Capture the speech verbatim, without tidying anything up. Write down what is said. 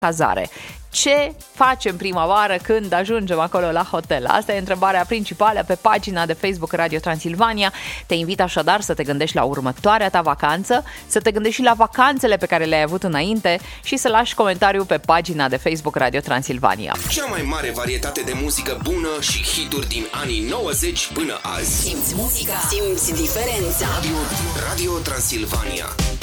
cazare. Ce facem prima oară când ajungem acolo la hotel? Asta e întrebarea principală pe pagina de Facebook Radio Transilvania. Te invit așadar să te gândești la următoarea ta vacanță, să te gândești și la vacanțele pe care le-ai avut înainte și să lași comentariu pe pagina de Facebook Radio Transilvania. Cea mai mare varietate de muzică bună și hituri din anii nouăzeci până azi. Simți muzica, simți diferența. Radio, Radio Transilvania.